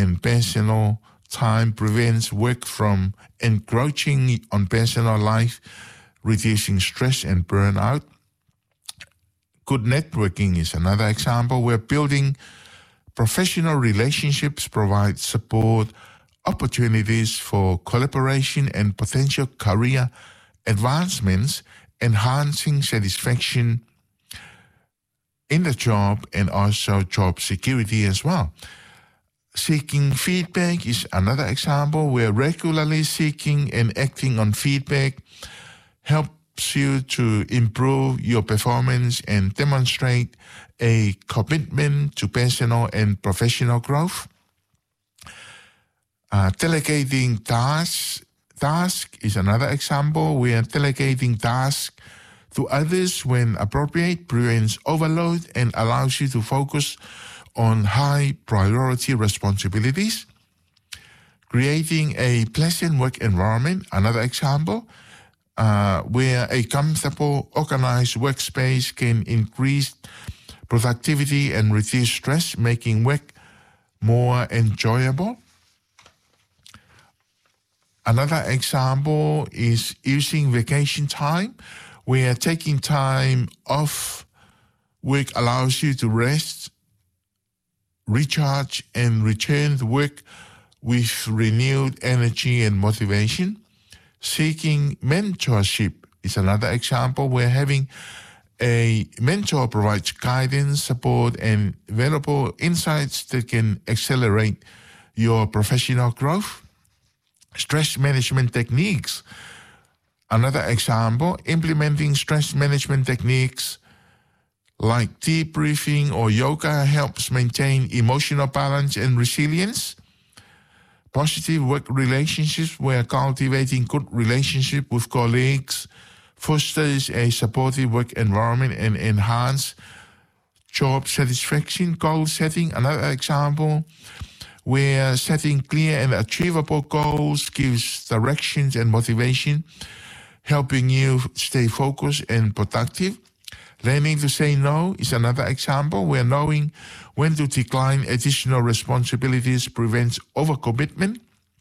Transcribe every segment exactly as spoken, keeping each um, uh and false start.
and personal time prevents work from encroaching on personal life, reducing stress and burnout. Good networking is another example where building professional relationships provide support, opportunities for collaboration and potential career advancements, enhancing satisfaction in the job and also job security as well. Seeking feedback is another example where regularly seeking and acting on feedback helps you to improve your performance and demonstrate a commitment to personal and professional growth. Uh, delegating tasks task is another example where delegating tasks to others when appropriate prevents overload and allows you to focus on high priority responsibilities. Creating a pleasant work environment, another example, uh, where a comfortable, organized workspace can increase productivity and reduce stress, making work more enjoyable. Another example is using vacation time, where taking time off work allows you to rest, recharge, and return to work with renewed energy and motivation. Seeking mentorship is another example where having a mentor provides guidance, support, and valuable insights that can accelerate your professional growth. Stress management techniques. Another example, implementing stress management techniques like debriefing or yoga helps maintain emotional balance and resilience. Positive work relationships, where cultivating good relationship with colleagues fosters a supportive work environment and enhance job satisfaction. Goal setting, another example, where setting clear and achievable goals gives directions and motivation, helping you stay focused and productive. Learning to say no is another example where knowing when to decline additional responsibilities prevents overcommitment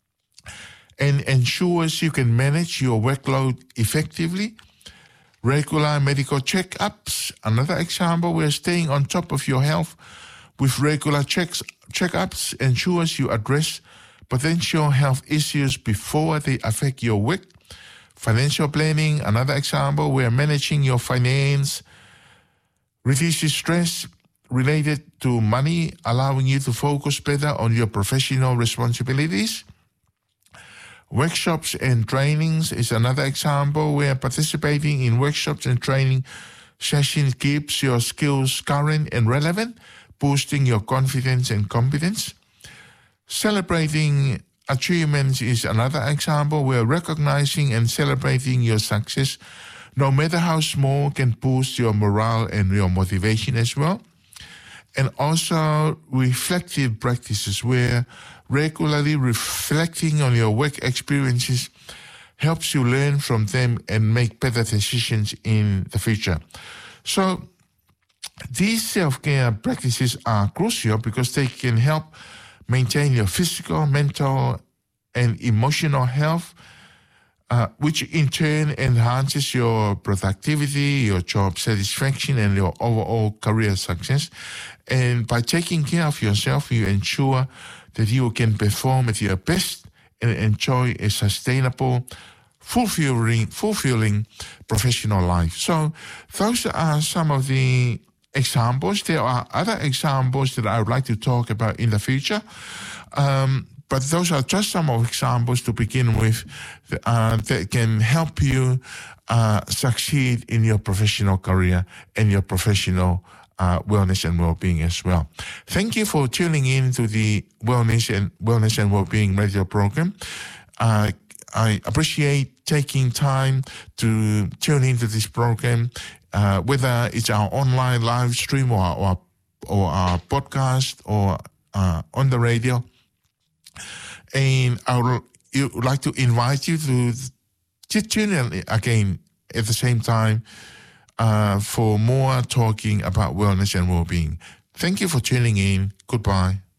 and ensures you can manage your workload effectively. Regular medical checkups, another example where staying on top of your health with regular checks, checkups ensures you address potential health issues before they affect your work. Financial planning, another example where managing your finance reduces stress related to money, allowing you to focus better on your professional responsibilities. Workshops and trainings is another example where participating in workshops and training sessions keeps your skills current and relevant, boosting your confidence and competence. Celebrating achievements is another example where recognizing and celebrating your success, no matter how small, can boost your morale and your motivation as well. And also reflective practices where regularly reflecting on your work experiences helps you learn from them and make better decisions in the future. So these self-care practices are crucial because they can help maintain your physical, mental, and emotional health, uh, which in turn enhances your productivity, your job satisfaction, and your overall career success. And by taking care of yourself, you ensure that you can perform at your best and enjoy a sustainable, fulfilling, fulfilling professional life. So those are some of the examples. There are other examples that I would like to talk about in the future. Um, but those are just some of examples to begin with uh, that can help you uh, succeed in your professional career and your professional uh, wellness and well-being as well. Thank you for tuning in to the Wellness and Wellness and Well-being radio program. Uh, I appreciate taking time to tune into this program, uh, whether it's our online live stream or or, or our podcast or uh, on the radio. And I would, would like to invite you to, to tune in again at the same time uh, for more talking about wellness and well-being. Thank you for tuning in. Goodbye.